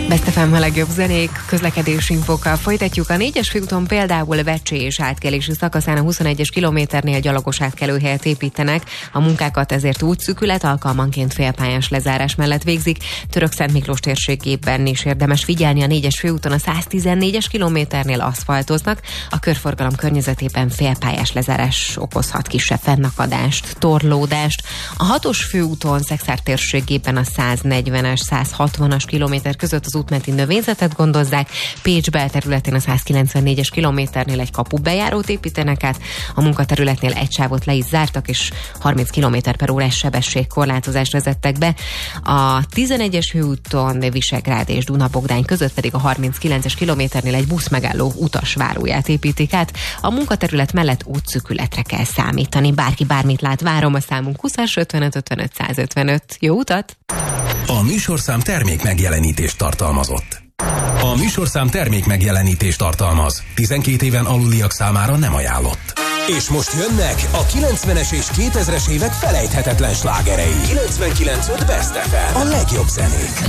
Best FM a legjobb zenék, közlekedési infókkal folytatjuk. A 4-es főúton például Vecsés átkelési szakaszán a 21-es kilométernél gyalogos átkelőhelyet építenek. A munkákat ezért útszűkület alkalmanként félpályás lezárás mellett végzik. Törökszent Miklós térségében is érdemes figyelni, a 4-es főúton a 114-es kilométernél aszfaltoznak. A körforgalom környezetében félpályás lezárás okozhat kisebb fennakadást, torlódást. A 6-os főúton Szekszárd térségében a 140-es, 160-as kilométer között az útmenti növényzetet gondozzák. Pécs belterületén a 194-es kilométernél egy kapubejárót építenek át. A munkaterületnél egy sávot le is zártak, és 30 km/h sebességkorlátozást vezettek be. A 11-es főúton Visegrád és Duna-Bogdány között pedig a 39-es kilométernél egy buszmegálló utasváróját építik át. A munkaterület mellett útszűkületre kell számítani. Bárki bármit lát, várom, a számunk 20-as 55 55 155. Jó utat! A műsorszám termék megjelenítést tartalmazott. A műsorszám termék megjelenítést tartalmaz. 12 éven aluliak számára nem ajánlott. És most jönnek a 90-es és 2000-es évek felejthetetlen slágerei. 99.5 Best FM. A legjobb zenék.